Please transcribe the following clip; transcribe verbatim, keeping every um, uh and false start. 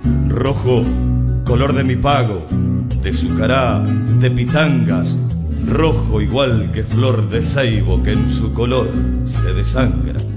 Rojo, color de mi pago, de sucará, de pitangas, rojo igual que flor de ceibo que en su color se desangra.